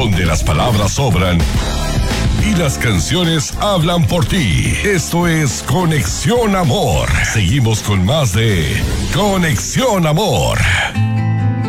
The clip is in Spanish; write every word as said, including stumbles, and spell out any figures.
donde las palabras sobran y las canciones hablan por ti. Esto es Conexión Amor. Seguimos con más de Conexión Amor.